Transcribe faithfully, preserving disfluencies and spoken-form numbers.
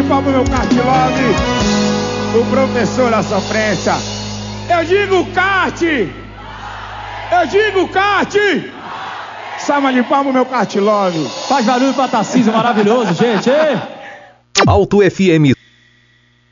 de palmas, meu kart love. O professor à sofrência. Eu digo kart. Eu digo kart. Salva de palmas, meu kart love. Faz barulho pra Tarcísio, maravilhoso, gente. Alto F M.